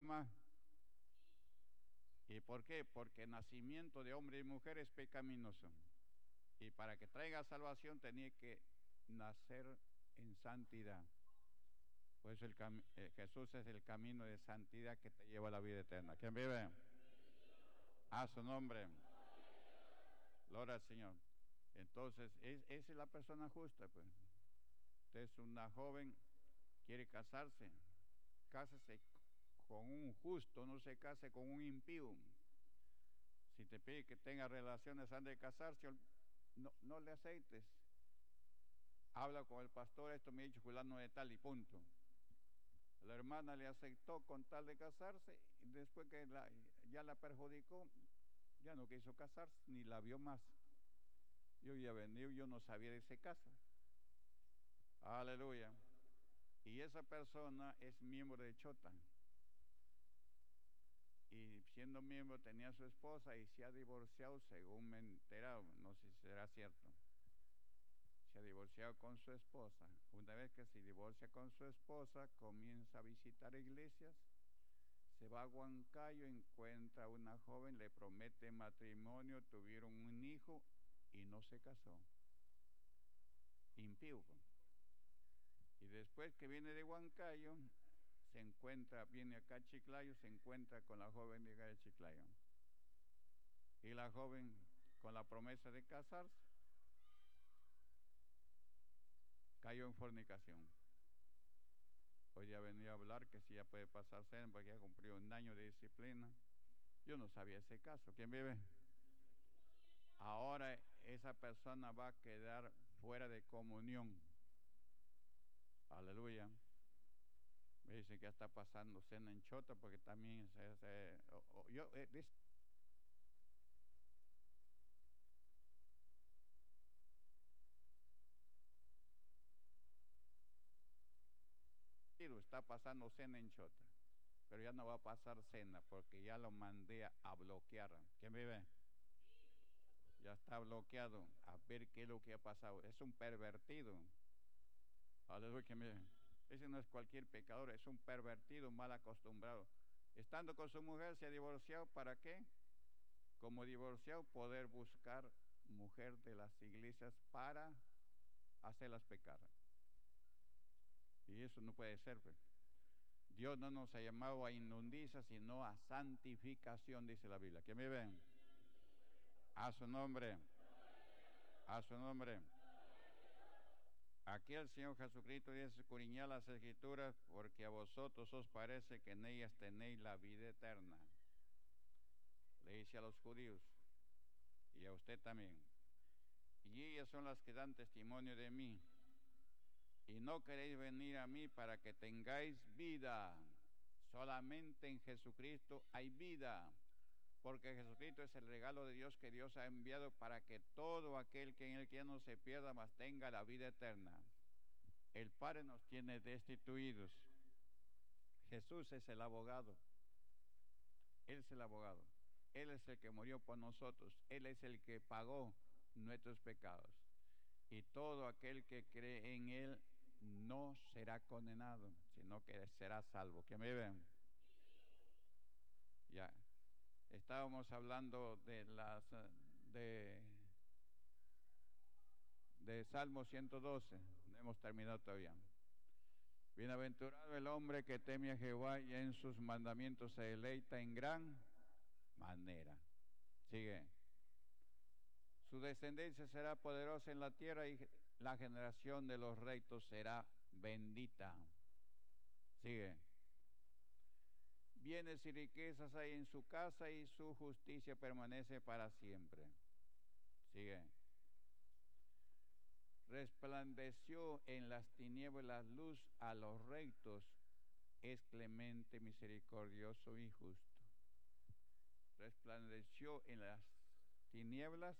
hermano. ¿Y por qué? Porque el nacimiento de hombre y mujer es pecaminoso. Y para que traiga salvación tenía que nacer en santidad. Por eso Jesús es el camino de santidad que te lleva a la vida eterna. ¿Quién vive? A su nombre. Gloria al Señor. Entonces, esa es la persona justa, pues. Usted es una joven, quiere casarse, cásese con un justo, no se case con un impío. Si te pide que tenga relaciones antes de casarse, no le aceites. Habla con el pastor, esto me ha dicho fulano de tal y punto. La hermana le aceptó con tal de casarse y después que ya la perjudicó, ya no quiso casarse ni la vio más. Yo ya venido, yo no sabía de ese caso. Aleluya. Y esa persona es miembro de Chota. Y siendo miembro tenía a su esposa y se ha divorciado, según me he enterado, no sé si será cierto. Se ha divorciado con su esposa. Una vez que se divorcia con su esposa, comienza a visitar iglesias, se va a Huancayo, encuentra a una joven, le promete matrimonio, tuvieron un hijo y no se casó. Impío. Y después que viene de Huancayo, viene acá a Chiclayo, se encuentra con la joven de Chiclayo. Y la joven, con la promesa de casarse, cayó en fornicación. Hoy ya venía a hablar que si ya puede pasarse porque ya cumplió un año de disciplina. Yo no sabía ese caso. ¿Quién vive? Ahora esa persona va a quedar fuera de comunión. Aleluya. Me dicen que ya está pasando cena en Chota porque también está pasando cena en Chota, pero ya no va a pasar cena porque ya lo mandé a bloquear. ¿Quién vive? Ya está bloqueado, a ver qué es lo que ha pasado. Es un pervertido. Aleluya, ¿quién vive? Ese no es cualquier pecador, es un pervertido mal acostumbrado. Estando con su mujer se ha divorciado, ¿para qué? Como divorciado poder buscar mujer de las iglesias para hacerlas pecar. Y eso no puede ser, pues. Dios no nos ha llamado a inmundicia, sino a santificación, dice la Biblia. ¿Quién me ven? A su nombre. A su nombre. Aquí el Señor Jesucristo dice, escudriñad las Escrituras, porque a vosotros os parece que en ellas tenéis la vida eterna. Le dice a los judíos, y a usted también. Y ellas son las que dan testimonio de mí. Y no queréis venir a mí para que tengáis vida. Solamente en Jesucristo hay vida. Porque Jesucristo es el regalo de Dios que Dios ha enviado para que todo aquel que en él quiera no se pierda, mas tenga la vida eterna. El Padre nos tiene destituidos. Jesús es el abogado. Él es el abogado. Él es el que murió por nosotros. Él es el que pagó nuestros pecados. Y todo aquel que cree en Él no será condenado, sino que será salvo. ¿Quién me ven? Ya. Estábamos hablando de Salmo 112. No hemos terminado todavía. Bienaventurado el hombre que teme a Jehová y en sus mandamientos se deleita en gran manera. Sigue. Su descendencia será poderosa en la tierra y la generación de los rectos será bendita. Sigue. Bienes y riquezas hay en su casa y su justicia permanece para siempre. Sigue. Resplandeció en las tinieblas luz a los rectos, es clemente, misericordioso y justo. Resplandeció en las tinieblas.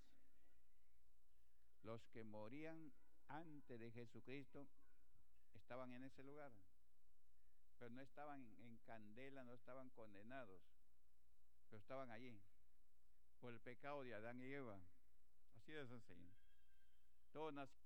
Los que morían antes de Jesucristo estaban en ese lugar, pero no estaban en candela, no estaban condenados, pero estaban allí por el pecado de Adán y Eva. Así es así. Todos nacieron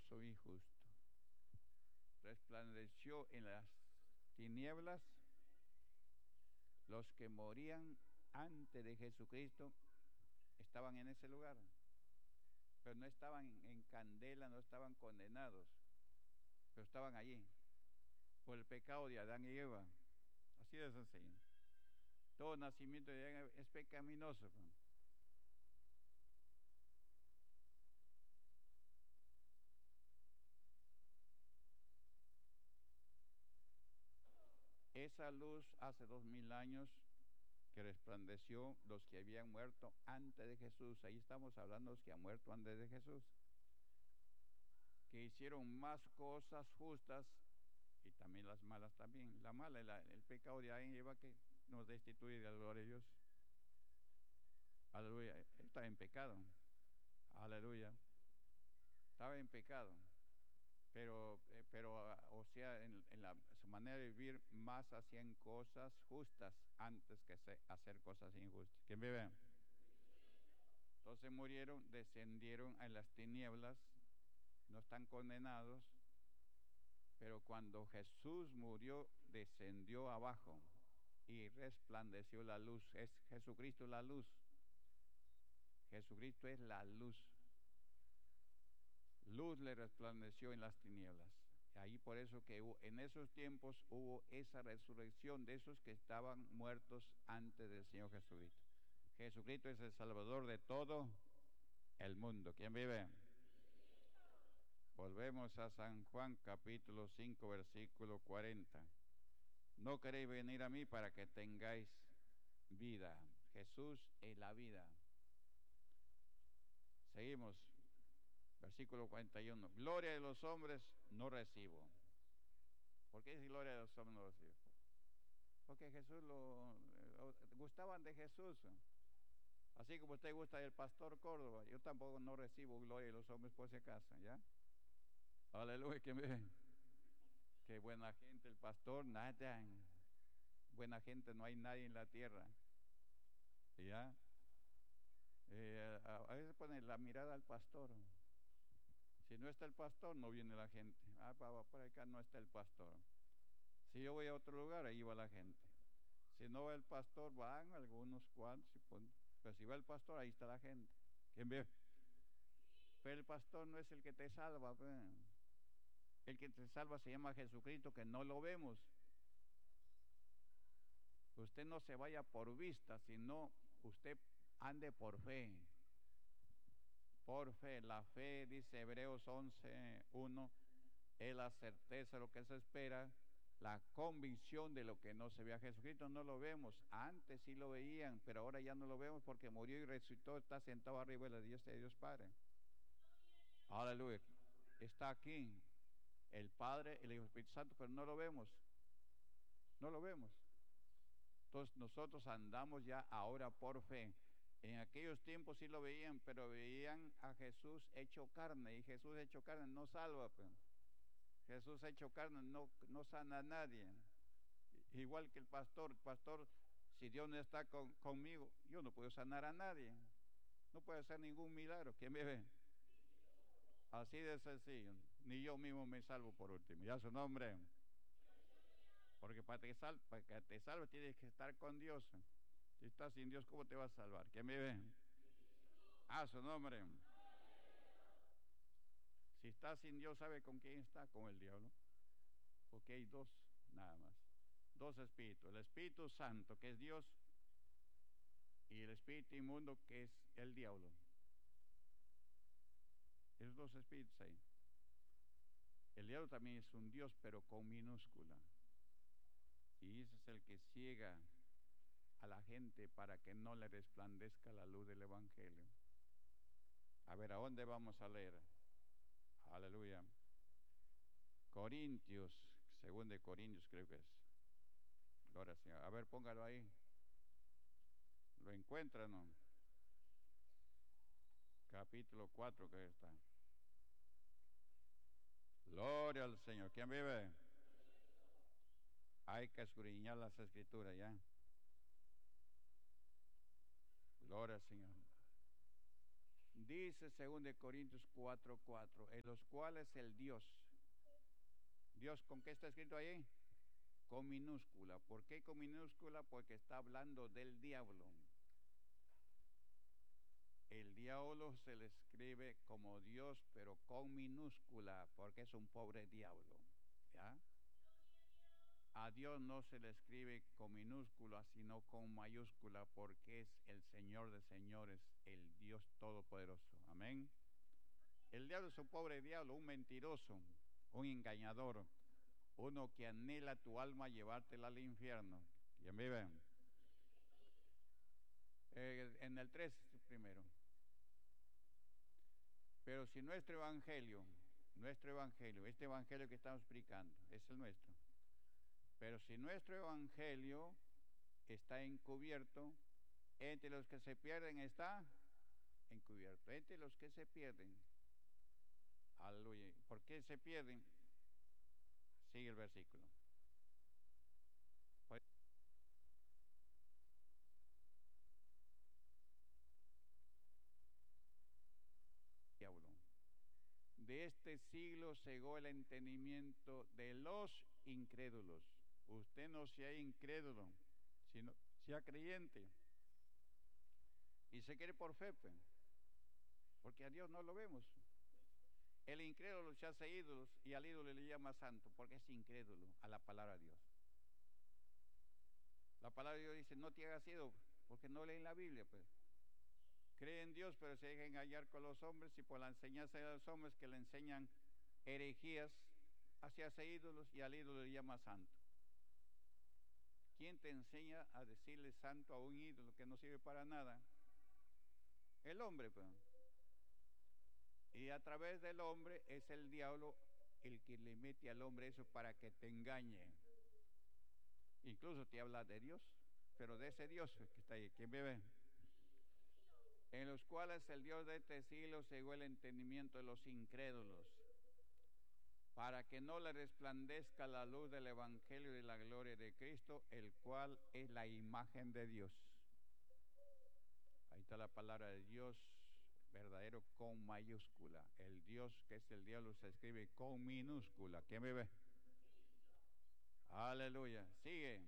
pecaminoso y justo. Resplandeció en las tinieblas. Los que morían antes de Jesucristo estaban en ese lugar, pero no estaban en candela, no estaban condenados, pero estaban allí por el pecado de Adán y Eva. Así de sencillo. Todo nacimiento de Adán es pecaminoso. Esa luz hace 2000 años que resplandeció los que habían muerto antes de Jesús. Ahí estamos hablando de los que han muerto antes de Jesús, que hicieron más cosas justas y también las malas también. La mala, el pecado de Adán y Eva que nos destituye de la gloria de Dios. Aleluya. Está en pecado. Aleluya. Estaba en pecado. Pero o sea, su manera de vivir más hacían cosas justas antes que hacer cosas injustas. ¿Quién me ve? Entonces murieron, descendieron a las tinieblas, no están condenados, pero cuando Jesús murió, descendió abajo y resplandeció la luz. Es Jesucristo la luz. Jesucristo es la luz. Luz le resplandeció en las tinieblas. Ahí por eso que en esos tiempos hubo esa resurrección de esos que estaban muertos antes del Señor Jesucristo. Jesucristo es el Salvador de todo el mundo. ¿Quién vive? Volvemos a San Juan capítulo 5 versículo 40. No queréis venir a mí para que tengáis vida. Jesús es la vida. Seguimos. Versículo 41. Gloria de los hombres no recibo. ¿Por qué dice gloria de los hombres no recibo? Porque Jesús gustaban de Jesús. Así como usted gusta del pastor Córdoba, yo tampoco no recibo gloria de los hombres por si acaso, ¿ya? Aleluya, que buena gente el pastor, nada. Buena gente no hay nadie en la tierra. ¿Ya? A veces ponen la mirada al pastor. Si no está el pastor, no viene la gente. Por acá no está el pastor. Si yo voy a otro lugar, ahí va la gente. Si no va el pastor, van algunos cuantos. Pero si va el pastor, ahí está la gente. ¿Quién ve? Pero el pastor no es el que te salva. Pues. El que te salva se llama Jesucristo, que no lo vemos. Usted no se vaya por vista, sino usted ande por fe. Por fe, la fe, dice Hebreos 11:1, es la certeza de lo que se espera, la convicción de lo que no se ve. A Jesucristo no lo vemos, antes sí lo veían, pero ahora ya no lo vemos porque murió y resucitó, está sentado arriba de la diestra de Dios Padre. Aleluya. Está aquí el Padre, el Hijo y el Espíritu Santo, pero no lo vemos. No lo vemos. Entonces nosotros andamos ya ahora por fe. En aquellos tiempos sí lo veían, pero veían a Jesús hecho carne, y Jesús hecho carne no salva. Pues. Jesús hecho carne no sana a nadie. Igual que el pastor, si Dios no está conmigo, yo no puedo sanar a nadie. No puedo hacer ningún milagro. ¿Quién me ve? Así de sencillo. Ni yo mismo me salvo por último. Ya su nombre. Porque para que te salve tienes que estar con Dios. Si estás sin Dios, ¿cómo te vas a salvar? ¿Quién me ve? Su nombre. Si estás sin Dios, ¿sabe con quién está? Con el diablo. Porque hay dos, nada más. Dos espíritus. El Espíritu Santo, que es Dios, y el espíritu inmundo, que es el diablo. Esos dos espíritus ahí. El diablo también es un Dios, pero con minúscula. Y ese es el que ciega a la gente para que no le resplandezca la luz del Evangelio. A ver, ¿a dónde vamos a leer? Aleluya. Corintios, según de Corintios creo que es. Gloria al Señor. A ver, póngalo ahí. ¿Lo encuentran, no? Capítulo 4 que está. Gloria al Señor. ¿Quién vive? Hay que escudriñar las escrituras ya. Gloria al Señor. Dice 2 Corintios 4:4, en los cuales el Dios, Dios ¿con qué está escrito ahí? Con minúscula. ¿Por qué con minúscula? Porque está hablando del diablo. El diablo se le escribe como Dios, pero con minúscula, porque es un pobre diablo. ¿Ya? A Dios no se le escribe con minúscula, sino con mayúscula, porque es el Señor de señores, el Dios todopoderoso. Amén. El diablo es un pobre diablo, un mentiroso, un engañador, uno que anhela tu alma llevártela al infierno. ¿Quién vive? En el 3 primero. Pero si nuestro evangelio, este evangelio que estamos explicando, es el nuestro. Pero si nuestro evangelio está encubierto, entre los que se pierden está encubierto. Entre los que se pierden, aleluya. ¿Por qué se pierden? Sigue el versículo. Pues, diablo. De este siglo cegó el entendimiento de los incrédulos. Usted no sea incrédulo, sino sea creyente. Y se quiere por fe, pues, porque a Dios no lo vemos. El incrédulo se hace ídolos y al ídolo le llama santo, porque es incrédulo a la palabra de Dios. La palabra de Dios dice, no te hagas ídolo, porque no leen la Biblia, pues. Creen en Dios, pero se dejan engañar con los hombres y por la enseñanza de los hombres que le enseñan herejías, hace ídolos y al ídolo le llama santo. ¿Quién te enseña a decirle santo a un ídolo que no sirve para nada? El hombre, pues. Y a través del hombre es el diablo el que le mete al hombre eso para que te engañe. Incluso te habla de Dios, pero de ese Dios que está ahí. ¿Quién vive? En los cuales el Dios de este siglo cegó el entendimiento de los incrédulos, para que no le resplandezca la luz del Evangelio y de la gloria de Cristo, el cual es la imagen de Dios. Ahí está la palabra de Dios verdadero con mayúscula. El Dios que es el diablo se escribe con minúscula. ¿Quién vive? Aleluya. Sigue.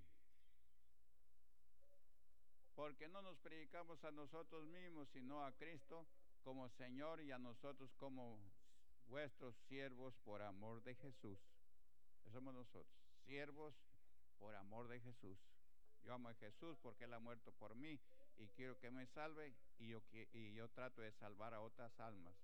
Porque no nos predicamos a nosotros mismos, sino a Cristo como Señor y a nosotros como vuestros siervos por amor de Jesús. Eso somos nosotros, siervos por amor de Jesús. Yo amo a Jesús porque Él ha muerto por mí y quiero que me salve y yo trato de salvar a otras almas.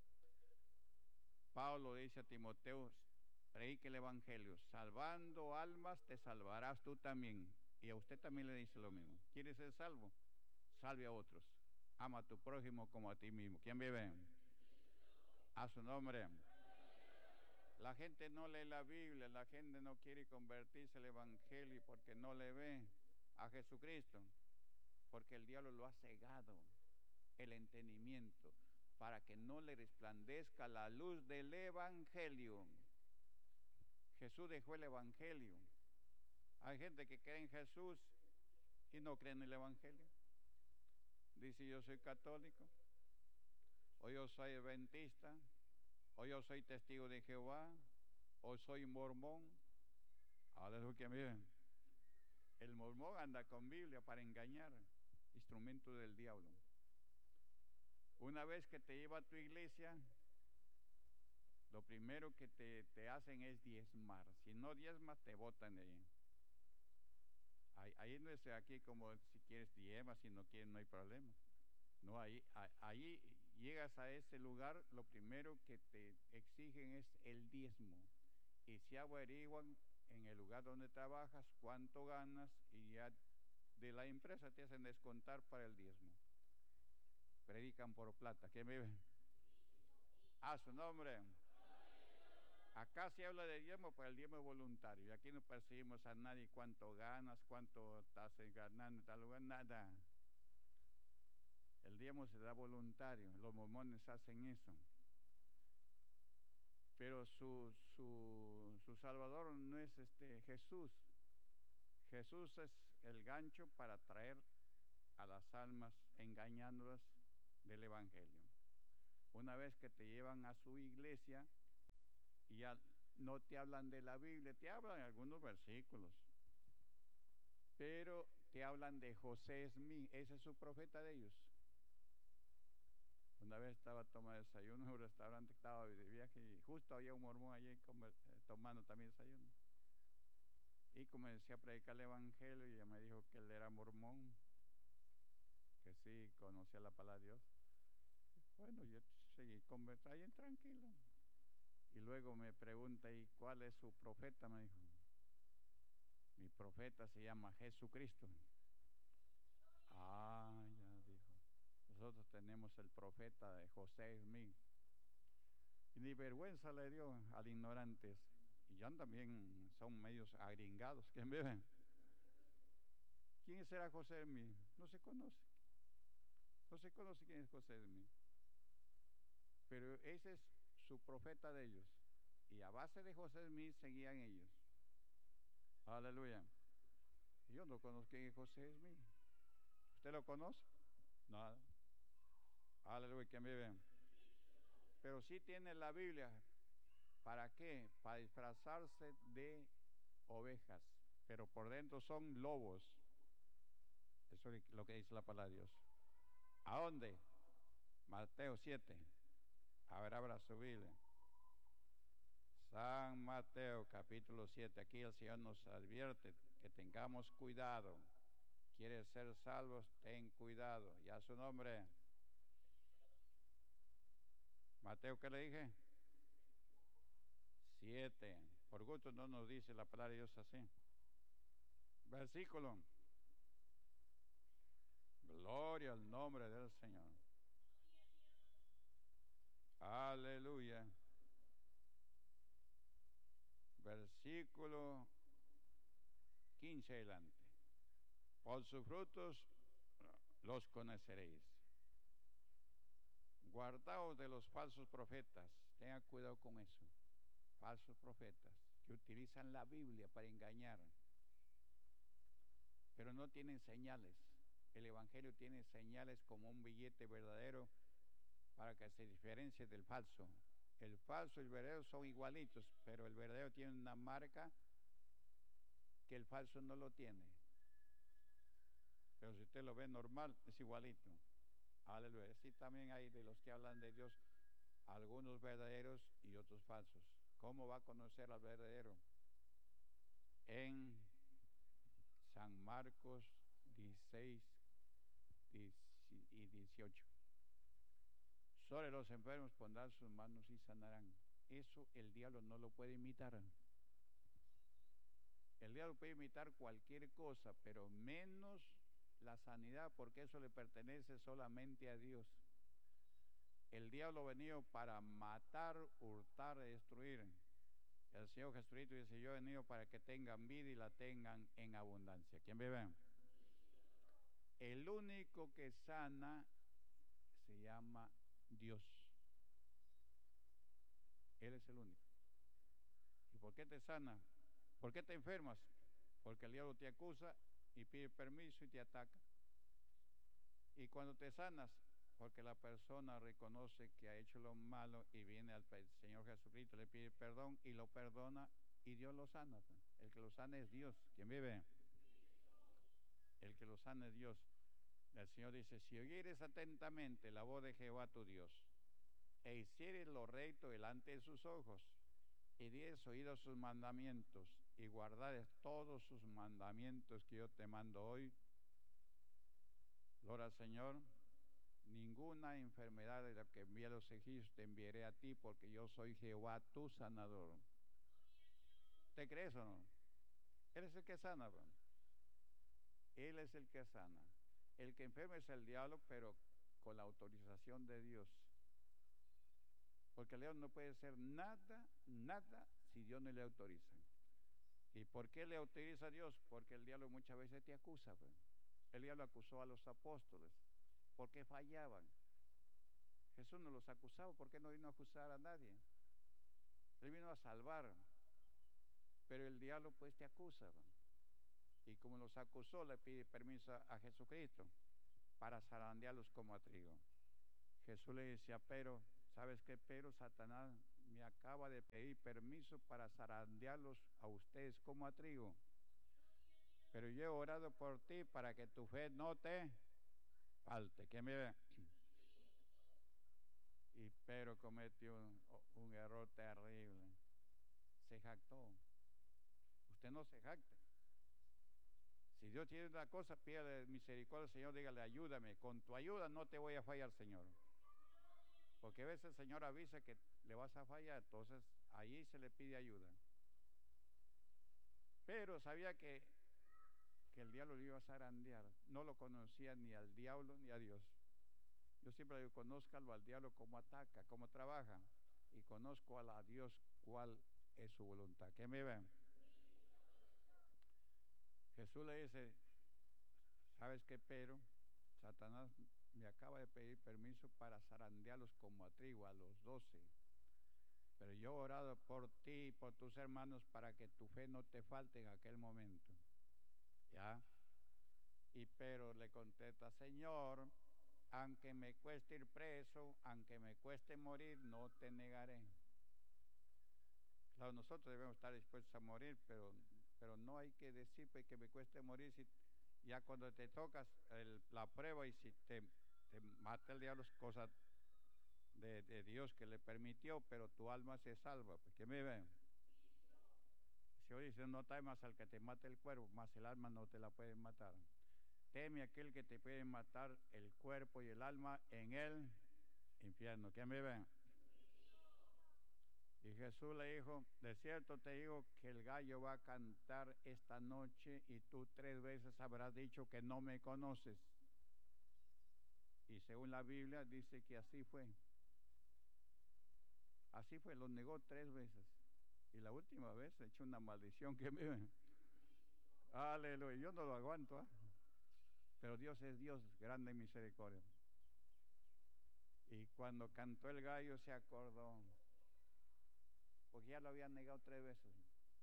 Pablo dice a Timoteo, predique el Evangelio, salvando almas te salvarás tú también. Y a usted también le dice lo mismo. ¿Quieres ser salvo? Salve a otros. Ama a tu prójimo como a ti mismo. ¿Quién vive? A su nombre. La gente no lee la Biblia, la gente no quiere convertirse al Evangelio porque no le ve a Jesucristo, porque el diablo lo ha cegado, el entendimiento, para que no le resplandezca la luz del Evangelio. Jesús dejó el Evangelio. Hay gente que cree en Jesús y no cree en el Evangelio. Dice, yo soy católico, o yo soy adventista, o yo soy testigo de Jehová, o soy mormón. Aleluya, miren. El mormón anda con Biblia para engañar, instrumento del diablo. Una vez que te lleva a tu iglesia, lo primero que te hacen es diezmar. Si no diezmas, te botan de ahí. Ahí no es aquí como si quieres diezmas, si no quieres no hay problema. No, ahí llegas a ese lugar, lo primero que te exigen es el diezmo. Y si averiguan en el lugar donde trabajas cuánto ganas y ya de la empresa te hacen descontar para el diezmo. Predican por plata. ¿Quién vive? A su nombre. Acá se habla de diezmo, pero el diezmo es voluntario. Y aquí no perseguimos a nadie cuánto ganas, cuánto estás ganando en tal lugar, nada. El diezmo se da voluntario. Los mormones hacen eso. Pero su salvador no es Jesús. Jesús es el gancho para traer a las almas engañándolas del Evangelio. Una vez que te llevan a su iglesia y ya no te hablan de la Biblia, te hablan de algunos versículos, pero te hablan de José Smith, ese es su profeta de ellos. Una vez estaba tomando desayuno en un restaurante, estaba de viaje y justo había un mormón allí tomando también desayuno. Y comencé a predicar el evangelio y ella me dijo que él era mormón, que sí conocía la palabra de Dios. Bueno, yo seguí conversando ahí tranquilo. Y luego me pregunta, ¿y cuál es su profeta? Me dijo, mi profeta se llama Jesucristo. Ah, ya dijo, nosotros tenemos el profeta de José Smith. Y ni vergüenza le dio al ignorante. Y ya también son medios agringados que me ven. ¿Quién será José Smith? No se conoce. No se conoce quién es José Smith. Pero ese es su profeta de ellos. Y a base de José Smith seguían ellos. Aleluya. Yo no conozco quién es José Smith. ¿Usted lo conoce? Nada. Aleluya, que me ven. Pero sí tiene la Biblia. ¿Para qué? Para disfrazarse de ovejas. Pero por dentro son lobos. Eso es lo que dice la palabra de Dios. ¿A dónde? Mateo 7. A ver, abra su Biblia. San Mateo capítulo 7. Aquí el Señor nos advierte que tengamos cuidado. ¿Quieres ser salvos? Ten cuidado. ¿Ya su nombre? Mateo, ¿qué le dije? 7. Por gusto no nos dice la palabra de Dios así. Versículo. Gloria al nombre del Señor. Aleluya. Versículo 15 adelante. Por sus frutos los conoceréis. Guardaos de los falsos profetas. Tengan cuidado con eso. Falsos profetas que utilizan la Biblia para engañar, pero no tienen señales. El Evangelio tiene señales como un billete verdadero para que se diferencie del falso. El falso y el verdadero son igualitos, pero el verdadero tiene una marca que el falso no lo tiene. Pero si usted lo ve normal, es igualito. Aleluya. Sí, también hay de los que hablan de Dios, algunos verdaderos y otros falsos. ¿Cómo va a conocer al verdadero? En San Marcos 16 y 18. Sobre los enfermos pondrán sus manos y sanarán. Eso el diablo no lo puede imitar. El diablo puede imitar cualquier cosa, pero menos la sanidad, porque eso le pertenece solamente a Dios. El diablo ha venido para matar, hurtar, destruir. El Señor Jesucristo dice, yo he venido para que tengan vida y la tengan en abundancia. ¿Quién me ve? El único que sana se llama Dios. Él es el único. ¿Y por qué te sana? ¿Por qué te enfermas? Porque el diablo te acusa y pide permiso y te ataca. Y cuando te sanas, porque la persona reconoce que ha hecho lo malo y viene al Señor Jesucristo, le pide perdón y lo perdona y Dios lo sana. El que lo sana es Dios. ¿Quién vive? El que lo sana es Dios. El Señor dice, si oyeres atentamente la voz de Jehová tu Dios, e hicieres lo recto delante de sus ojos, y dieres oído a sus mandamientos, y guardares todos sus mandamientos que yo te mando hoy, gloria al Señor, ninguna enfermedad de la que envié a los egipcios te enviaré a ti, porque yo soy Jehová tu sanador. ¿Te crees o no? Él es el que sana, bro. Él es el que sana. El que enferma es el diablo, pero con la autorización de Dios. Porque el diablo no puede hacer nada, nada, si Dios no le autoriza. ¿Y por qué le autoriza a Dios? Porque el diablo muchas veces te acusa, bro. El diablo acusó a los apóstoles porque fallaban. Jesús no los acusaba, ¿por qué no vino a acusar a nadie? Él vino a salvar, pero el diablo pues te acusa. Y como los acusó, le pide permiso a Jesucristo para zarandearlos como a trigo. Jesús le decía, pero ¿sabes qué? Pero Satanás me acaba de pedir permiso para zarandearlos a ustedes como a trigo. Pero yo he orado por ti para que tu fe no te falte. ¿Quién me ve? Y pero cometió un error terrible. Se jactó. Usted no se jacte. Si Dios tiene una cosa, pídale misericordia al Señor, dígale, ayúdame. Con tu ayuda no te voy a fallar, Señor. Porque a veces el Señor avisa que le vas a fallar, entonces ahí se le pide ayuda. Pero sabía que el diablo lo iba a zarandear. No lo conocía ni al diablo ni a Dios. Yo siempre digo, conózcalo al diablo cómo ataca, cómo trabaja. Y conozco a Dios cuál es su voluntad. ¿Qué me ven? Jesús le dice, ¿sabes qué? Pero Satanás me acaba de pedir permiso para zarandearlos como a trigo, a los 12. Pero yo he orado por ti y por tus hermanos para que tu fe no te falte en aquel momento. ¿Ya? Y pero le contesta, Señor, aunque me cueste ir preso, aunque me cueste morir, no te negaré. Claro, nosotros debemos estar dispuestos a morir, pero no hay que decir pues, que me cueste morir si ya cuando te tocas la prueba y si te mata el diablo es cosa de Dios que le permitió, pero tu alma se salva. Pues, ¿qué me ven? Si hoy dice no temas al que te mate el cuerpo, más el alma no te la pueden matar. Teme aquel que te puede matar el cuerpo y el alma en el infierno. ¿Qué me ven? Y Jesús le dijo, de cierto te digo que el gallo va a cantar esta noche y tú 3 veces habrás dicho que no me conoces. Y según la Biblia dice que así fue. Así fue, lo negó 3 veces. Y la última vez echó una maldición que me ven. Aleluya, yo no lo aguanto. Pero Dios es Dios, grande en misericordia. Y cuando cantó el gallo se acordó, porque ya lo habían negado 3 veces.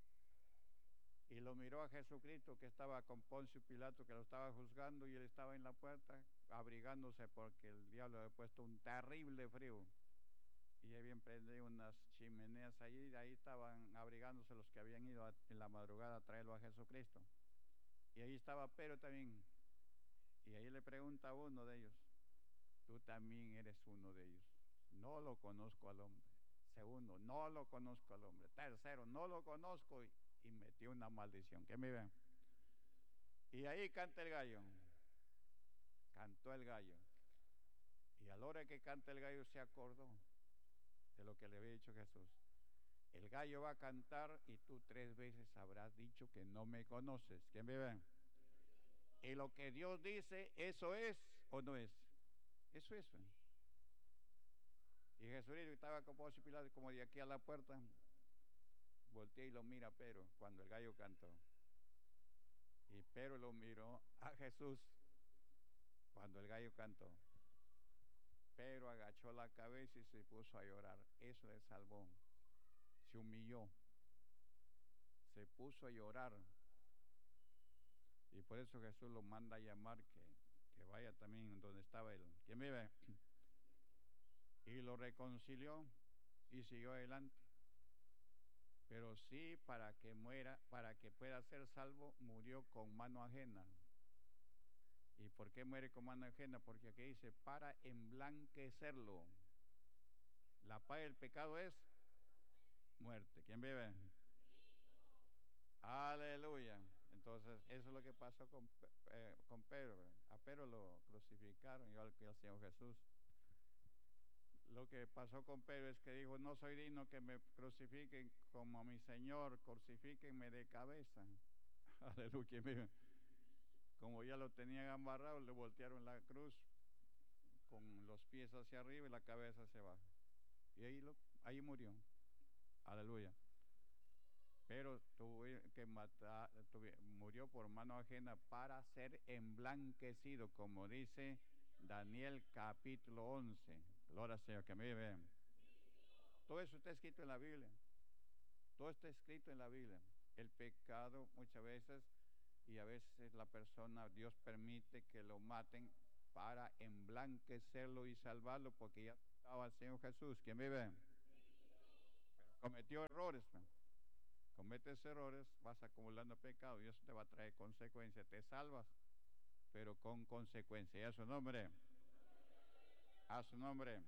Y lo miró a Jesucristo que estaba con Poncio Pilato, que lo estaba juzgando, y él estaba en la puerta abrigándose porque el diablo había puesto un terrible frío. Y habían prendido unas chimeneas allí, y ahí estaban abrigándose los que habían ido en la madrugada a traerlo a Jesucristo. Y ahí estaba Pedro también. Y ahí le pregunta a uno de ellos, tú también eres uno de ellos. No lo conozco al hombre. Segundo, no lo conozco al hombre. Tercero, no lo conozco y metió una maldición. ¿Qué me ven? Y ahí canta el gallo. Cantó el gallo. Y a la hora que canta el gallo se acordó de lo que le había dicho Jesús. El gallo va a cantar y tú 3 veces habrás dicho que no me conoces. ¿Qué me ven? Y lo que Dios dice, ¿eso es o no es? Eso es. Y Jesucristo estaba con Poncio Pilato como de aquí a la puerta. Voltea y lo mira a Pedro cuando el gallo cantó. Y Pedro lo miró a Jesús cuando el gallo cantó. Pedro agachó la cabeza y se puso a llorar. Eso le salvó. Se humilló. Se puso a llorar. Y por eso Jesús lo manda a llamar que vaya también donde estaba él. ¿Quién vive? Y lo reconcilió y siguió adelante. Pero sí, para que muera, para que pueda ser salvo, murió con mano ajena. ¿Y por qué muere con mano ajena? Porque aquí dice, para emblanquecerlo. La paga del pecado es muerte. ¿Quién vive? Aleluya. Entonces, eso es lo que pasó con Pedro. A Pedro lo crucificaron, igual que al Señor Jesús. Lo que pasó con Pedro es que dijo, no soy digno que me crucifiquen como a mi Señor, crucifíquenme de cabeza. Aleluya. Como ya lo tenían amarrado, le voltearon la cruz con los pies hacia arriba y la cabeza hacia abajo. Y ahí murió. Aleluya. Pero tuvo que matar, murió por mano ajena para ser emblanquecido, como dice Daniel capítulo 11. Gloria al Señor, que me vean. Todo eso está escrito en la Biblia. Todo está escrito en la Biblia. El pecado muchas veces, y a veces la persona, Dios permite que lo maten para emblanquecerlo y salvarlo, porque ya Estaba el Señor Jesús, ¿quién vive? Cometió errores, pues. Cometes errores, vas acumulando pecado y eso te va a traer consecuencias. Te salvas, pero con consecuencias. Y a su nombre, a su nombre.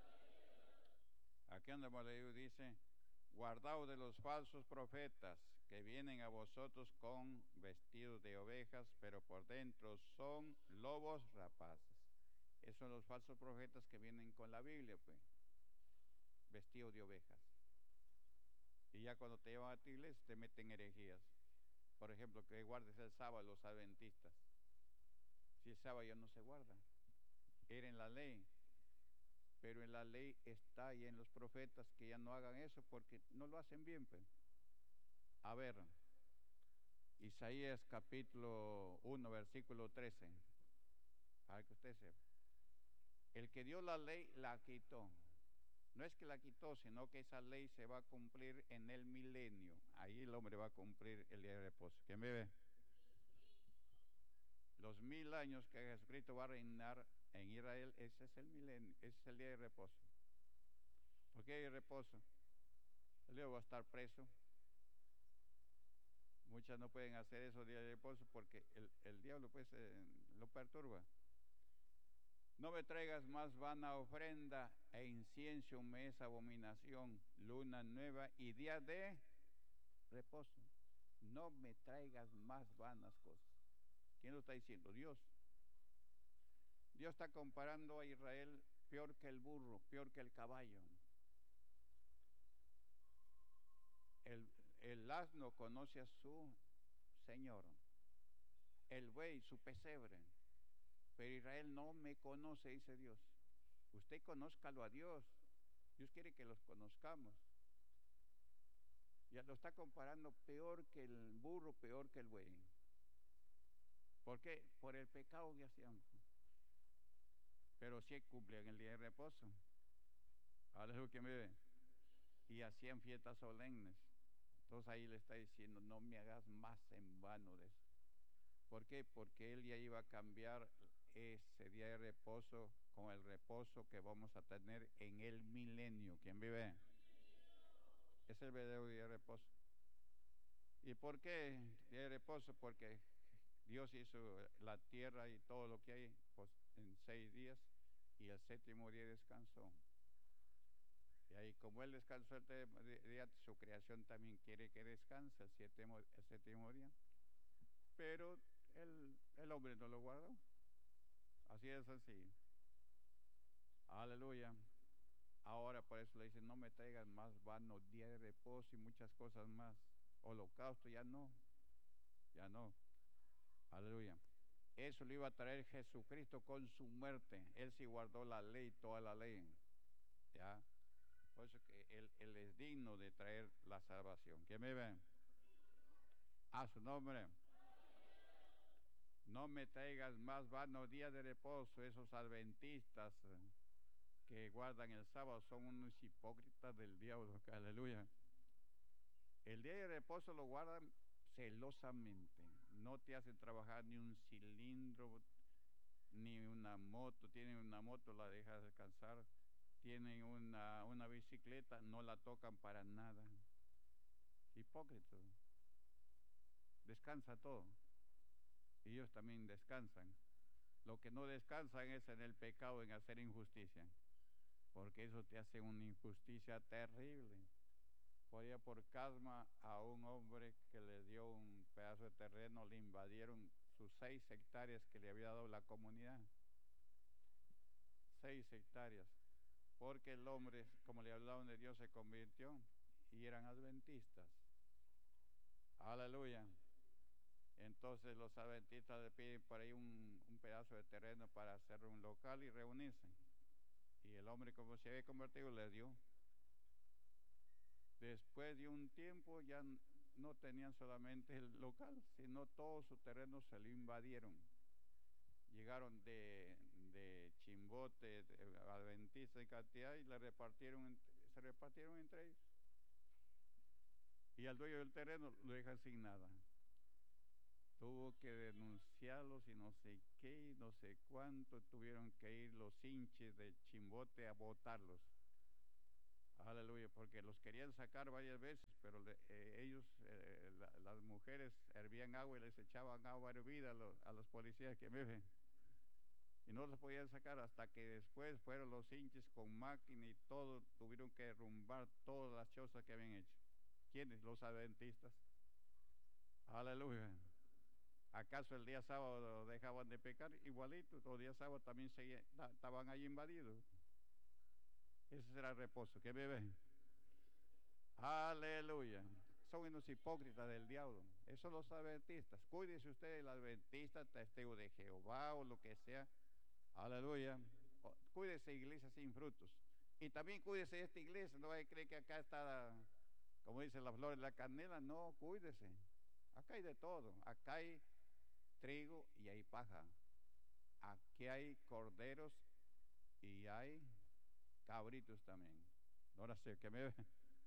Aquí donde hemos leído dice, guardaos de los falsos profetas que vienen a vosotros con vestidos de ovejas, pero por dentro son lobos rapaces. Esos son los falsos profetas que vienen con la Biblia, pues, vestidos de ovejas. Y ya cuando te llevan a tu iglesia te meten herejías. Por ejemplo, que guardes el sábado los adventistas. Si el sábado ya no se guarda, era en la ley. Pero en la ley está y en los profetas que ya no hagan eso porque no lo hacen bien, pues. A ver, Isaías capítulo 1, versículo 13. Para que usted sepa. El que dio la ley la quitó. No es que la quitó, sino que esa ley se va a cumplir en el milenio. Ahí el hombre va a cumplir el día de reposo. ¿Quién me ve? Los 1000 años que Jesucristo va a reinar en Israel, ese es el milenio, ese es el día de reposo. ¿Por qué hay reposo? El día va a estar preso. Muchas no pueden hacer esos días de reposo porque el diablo pues lo perturba. No me traigas más vana ofrenda e incienso me es abominación, luna nueva y día de reposo. No me traigas más vanas cosas. ¿Quién lo está diciendo? Dios. Dios está comparando a Israel peor que el burro, peor que el caballo. El asno conoce a su señor, el buey su pesebre, pero Israel no me conoce, dice Dios. Usted conózcalo a Dios. Dios quiere que los conozcamos. Ya lo está comparando peor que el burro, peor que el buey. ¿Por qué? Por el pecado que hacían. Pero sí cumplían el día de reposo. Aleluya, que me ve. Y hacían fiestas solemnes. Entonces ahí le está diciendo, no me hagas más en vano de eso. ¿Por qué? Porque él ya iba a cambiar ese día de reposo con el reposo que vamos a tener en el milenio. ¿Quién vive? Es el verdadero día de reposo. ¿Y por qué día de reposo? Porque Dios hizo la tierra y todo lo que hay pues, en 6 días y el séptimo día descansó. Y ahí como Él descansó el día, su creación también quiere que descanse el séptimo día. Pero el hombre no lo guardó. Así es así. Aleluya. Ahora por eso le dicen, no me traigan más vanos días de reposo y muchas cosas más. Holocausto, ya no. Ya no. Aleluya. Eso lo iba a traer Jesucristo con su muerte. Él sí guardó la ley, toda la ley. ¿Ya? Por eso que él es digno de traer la salvación. ¿Quién me ve? A su nombre. No me traigas más vanos días de reposo. Esos adventistas que guardan el sábado son unos hipócritas del diablo. Aleluya. El día de reposo lo guardan celosamente. No te hacen trabajar ni un cilindro, ni una moto. Tienen una moto, la dejas descansar. Tienen una bicicleta, no la tocan para nada. Hipócritas. Descansa todo. Y ellos también descansan. Lo que no descansan es en el pecado, en hacer injusticia. Porque eso te hace una injusticia terrible. Por allá por Casma a un hombre que le dio un pedazo de terreno, le invadieron sus 6 hectáreas que le había dado la comunidad. 6 hectáreas. Porque el hombre, como le hablaban de Dios, se convirtió y eran adventistas. Aleluya. Entonces los adventistas le piden por ahí un pedazo de terreno para hacer un local y reunirse. Y el hombre, como se había convertido, le dio. Después de un tiempo ya no tenían solamente el local, sino todo su terreno se lo invadieron. Llegaron de Chimbote, adventistas en cantidad y se repartieron entre ellos. Y al dueño del terreno lo dejan sin nada. tuvo que denunciarlos y no sé qué, y no sé cuánto, tuvieron que ir los hinches de Chimbote a botarlos. Aleluya, porque los querían sacar varias veces, pero ellos, las mujeres, hervían agua y les echaban agua hervida a los policías que me ven. Y no los podían sacar hasta que después fueron los hinches con máquina y todo, tuvieron que derrumbar todas las chozas que habían hecho. ¿Quiénes? Los adventistas. Aleluya. ¿Acaso el día sábado dejaban de pecar? Igualito, los días sábados también estaban ahí invadidos. Ese será el reposo. ¿Qué me ven? Aleluya. Son unos hipócritas del diablo. Esos son los adventistas. Cuídese usted del adventista, testigo de Jehová o lo que sea. Aleluya. Cuídese, iglesia sin frutos. Y también cuídese de esta iglesia. No vaya a creer que acá está, como dice la flor de la canela. No, cuídese. Acá hay de todo. Acá hay trigo y hay paja. Aquí hay corderos y hay cabritos también. Ahora sí, que me ve.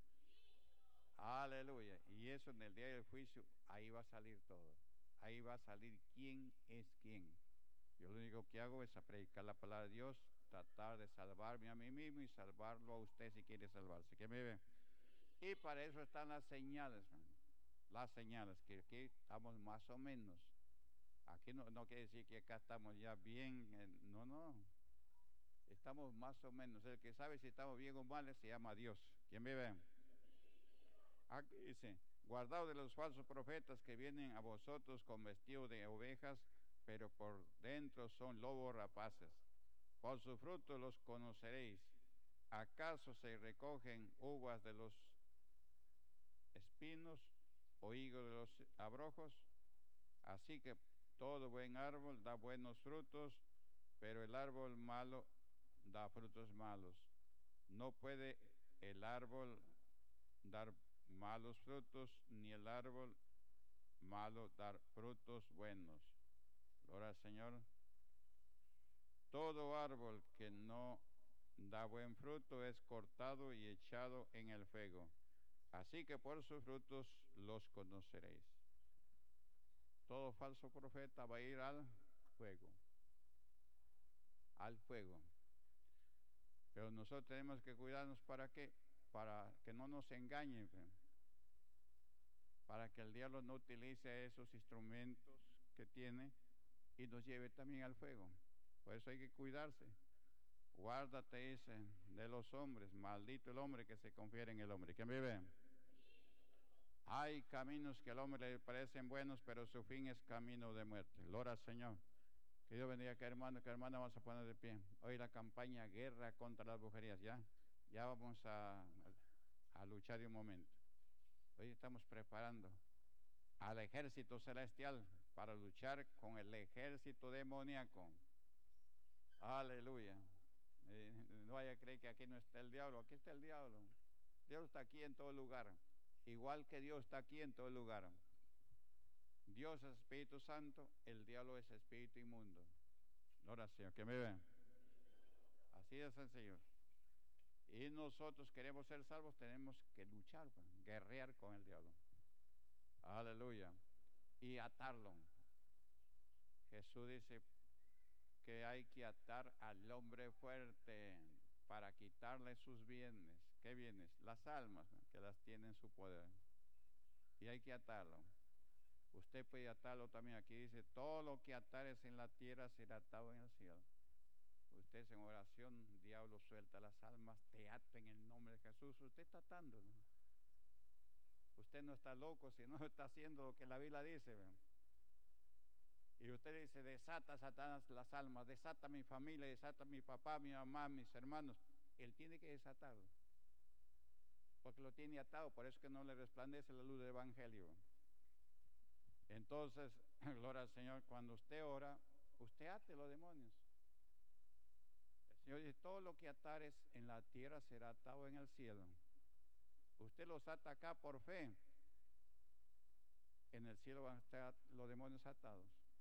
Aleluya. Y eso en el día del juicio, ahí va a salir todo. Ahí va a salir quién es quién. Yo lo único que hago es predicar la palabra de Dios, tratar de salvarme a mí mismo y salvarlo a usted si quiere salvarse. ¿Qué me ve? Y para eso están las señales, hermano. Las señales, que aquí estamos más o menos. Aquí no quiere decir que acá estamos ya bien, no. Estamos más o menos. El que sabe si estamos bien o mal se llama Dios. ¿Quién me ve? Aquí dice, guardaos de los falsos profetas que vienen a vosotros con vestido de ovejas, pero por dentro son lobos rapaces. Por su fruto los conoceréis. ¿Acaso se recogen uvas de los espinos o higos de los abrojos? Así que todo buen árbol da buenos frutos, pero el árbol malo da frutos malos. No puede el árbol dar malos frutos, ni el árbol malo dar frutos buenos. Gloria al Señor. Todo árbol que no da buen fruto es cortado y echado en el fuego. Así que por sus frutos los conoceréis. Todo falso profeta va a ir al fuego. Al fuego. Pero nosotros tenemos que cuidarnos ¿para qué? Para que no nos engañen, para que el diablo no utilice esos instrumentos que tiene y nos lleve también al fuego. Por eso hay que cuidarse. Guárdate, dice, de los hombres, maldito el hombre que se confiere en el hombre. ¿Quién vive? Hay caminos que al hombre le parecen buenos, pero su fin es camino de muerte. Gloria al Señor. Que Dios bendiga, que hermano, que hermana, vamos a poner de pie. Hoy la campaña Guerra contra las Brujerías, ya vamos a luchar de un momento. Hoy estamos preparando al ejército celestial para luchar con el ejército demoníaco. Aleluya. No vaya a creer que aquí no está el diablo, aquí está el diablo. Dios está aquí en todo lugar, igual que Dios está aquí en todo lugar. Dios es Espíritu Santo, el diablo es espíritu inmundo. Ahora, Señor, que me ven. Así de sencillo. Y nosotros queremos ser salvos, tenemos que luchar, guerrear con el diablo. Aleluya. Y atarlo. Jesús dice que hay que atar al hombre fuerte para quitarle sus bienes. ¿Qué bienes? Las almas, que las tiene en su poder. Y hay que atarlo. Usted puede atarlo también. Aquí dice, todo lo que atares en la tierra será atado en el cielo. Usted en oración, diablo, suelta las almas, te ato en el nombre de Jesús. Usted está atando, ¿no? Usted no está loco, sino está haciendo lo que la Biblia dice, ¿verdad? Y usted dice, desata, Satanás, las almas, desata mi familia, desata mi papá, mi mamá, mis hermanos. Él tiene que desatarlo, porque lo tiene atado, por eso que no le resplandece la luz del Evangelio. Entonces, gloria al Señor, cuando usted ora, usted ate los demonios. El Señor dice, todo lo que atares en la tierra será atado en el cielo. Usted los ata acá por fe. En el cielo van a estar los demonios atados.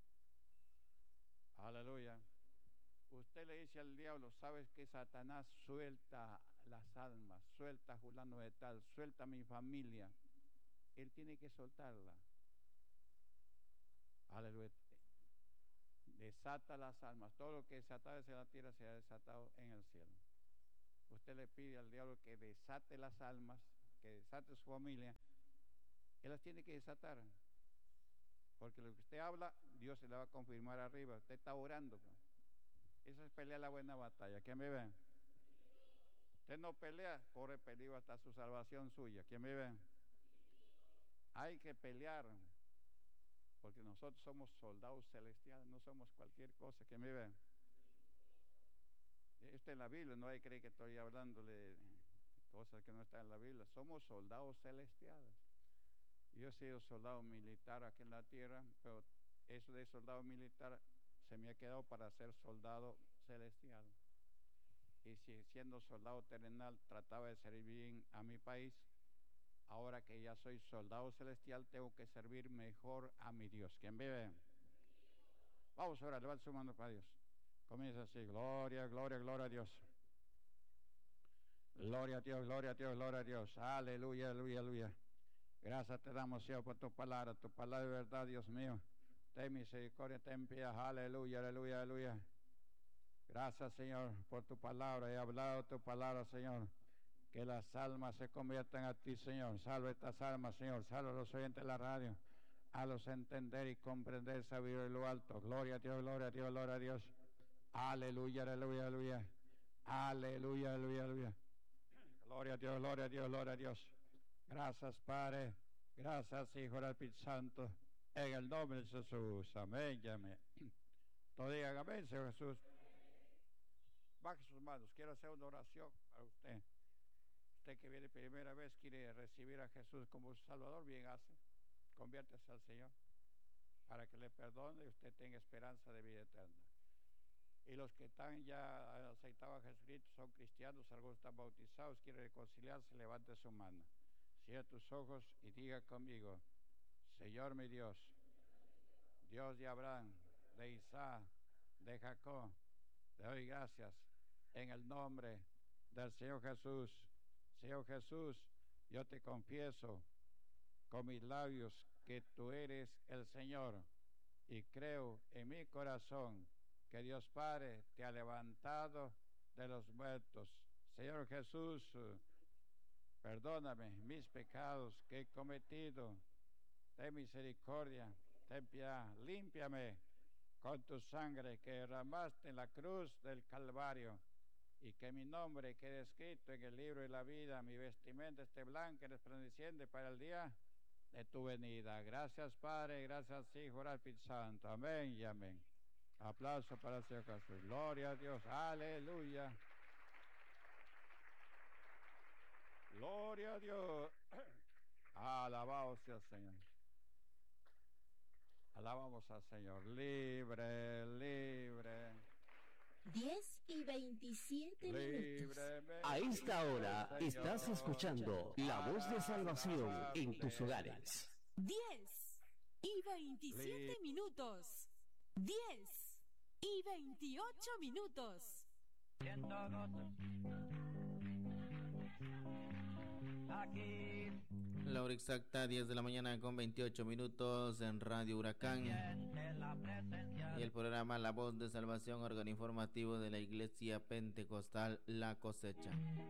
Aleluya. Usted le dice al diablo, ¿sabes que Satanás suelta las almas, suelta a fulano de tal, suelta a mi familia? Él tiene que soltarla. aleluya, desata las almas. Todo lo que desatado en la tierra será desatado en el cielo. Usted le pide al diablo que desate las almas, que desate su familia. Él las tiene que desatar, porque lo que usted habla, Dios se la va a confirmar arriba. Usted está orando. Eso es pelear la buena batalla. ¿Quién me ve? Usted no pelea, corre peligro hasta su salvación suya. ¿Quién me ve? Hay que pelear, porque nosotros somos soldados celestiales, no somos cualquier cosa. ¿Quién me ve? Esto en la Biblia, no hay que creer que estoy hablándole de cosas que no están en la Biblia. Somos soldados celestiales. Yo he sido soldado militar aquí en la tierra, pero eso de soldado militar se me ha quedado para ser soldado celestial. Y si siendo soldado terrenal trataba de servir bien a mi país, ahora que ya soy soldado celestial tengo que servir mejor a mi Dios. ¿Quién vive? Vamos ahora, levanta su mano para Dios. Comienza así: gloria, gloria, gloria a Dios. Gloria a Dios, gloria a Dios, gloria a Dios. Aleluya, aleluya, aleluya. Gracias te damos, Señor, por tu palabra de verdad, Dios mío. Ten misericordia, ten piedad. Aleluya, aleluya, aleluya. Gracias, Señor, por tu palabra. He hablado tu palabra, Señor. Que las almas se conviertan a ti, Señor. Salve estas almas, Señor. Salve a los oyentes de la radio. A los entender y comprender, sabido en lo alto. Gloria a Dios, gloria a Dios, gloria a Dios. Aleluya, aleluya, aleluya. Aleluya, aleluya, aleluya. Gloria a Dios, gloria a Dios, gloria a Dios. Gracias, Padre. Gracias, Hijo del Espíritu Santo. En el nombre de Jesús. Amén y amén. Todos digan amén, Señor Jesús. Baje sus manos. Quiero hacer una oración para usted. Usted que viene primera vez, quiere recibir a Jesús como su Salvador, bien hace. Conviértase al Señor para que le perdone y usted tenga esperanza de vida eterna. Y los que están ya aceitados a Jesucristo, son cristianos, algunos están bautizados, quiere reconciliarse, levante su mano. Cierra tus ojos y diga conmigo: Señor mi Dios, Dios de Abraham, de Isaac, de Jacob, te doy gracias en el nombre del Señor Jesús. Señor Jesús, yo te confieso con mis labios que tú eres el Señor y creo en mi corazón que Dios Padre te ha levantado de los muertos. Señor Jesús, perdóname mis pecados que he cometido. Ten misericordia, ten piedad, límpiame con tu sangre que derramaste en la cruz del Calvario, y que mi nombre quede escrito en el libro de la vida, mi vestimenta esté blanca y resplandeciente para el día de tu venida. Gracias, Padre, gracias, Hijo, al Espíritu Santo. Amén y amén. Aplauso para el Señor Jesús. Gloria a Dios. Aleluya. Gloria a Dios. Alabado sea el Señor. Alabamos al Señor. Libre, libre. 10:27 minutos. A esta hora estás escuchando La Voz de Salvación en tus hogares. 10:27 minutos. 10:28 minutos. La hora exacta, 10 de la mañana con 28 minutos en Radio Huracán. Y el programa La Voz de Salvación, órgano informativo de la Iglesia Pentecostal La Cosecha.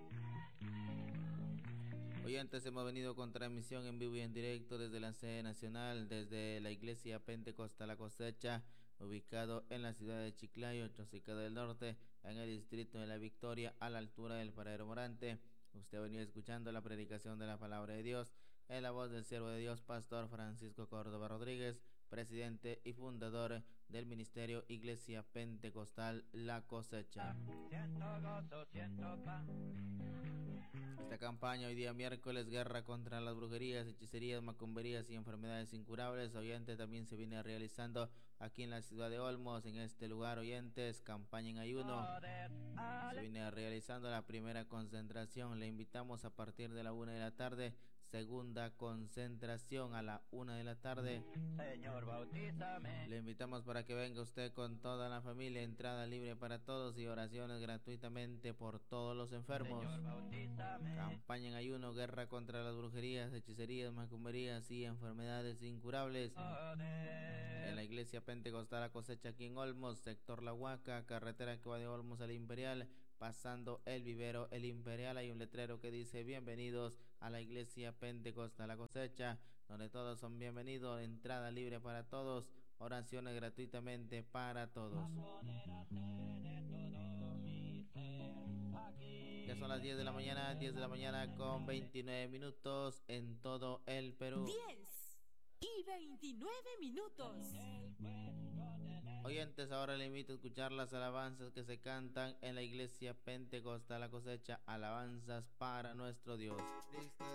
Hoy antes hemos venido con transmisión en vivo y en directo desde la sede nacional, desde la Iglesia Pentecostal La Cosecha, ubicado en la ciudad de Chiclayo, Chosica del Norte, en el distrito de La Victoria, a la altura del Paradero Morante. Usted ha venido escuchando la predicación de la palabra de Dios en la voz del siervo de Dios, Pastor Francisco Córdoba Rodríguez, presidente y fundador del Ministerio Iglesia Pentecostal La Cosecha. Esta campaña hoy día miércoles, guerra contra las brujerías, hechicerías, macumberías y enfermedades incurables, oyentes, también se viene realizando aquí en la ciudad de Olmos, en este lugar, oyentes, campaña en ayuno. Se viene realizando la primera concentración. Le invitamos a partir de la 1 de la tarde, segunda concentración a la 1 de la tarde. Señor, bautízame. Le invitamos para que venga usted con toda la familia, entrada libre para todos y oraciones gratuitamente por todos los enfermos. Señor, bautízame. Campaña en ayuno, guerra contra las brujerías, hechicerías, macumberías y enfermedades incurables. En la iglesia Pentecostal La Cosecha aquí en Olmos, sector La Huaca, carretera que va de Olmos al Imperial, pasando el vivero El Imperial, hay un letrero que dice bienvenidos a la iglesia Pentecostal La Cosecha, donde todos son bienvenidos, entrada libre para todos, oraciones gratuitamente para todos. Ya son las 10 de la mañana, 10 de la mañana con 29 minutos en todo el Perú. 10:29. Oyentes, ahora le invito a escuchar las alabanzas que se cantan en la iglesia Pentecostal La Cosecha, alabanzas para nuestro Dios.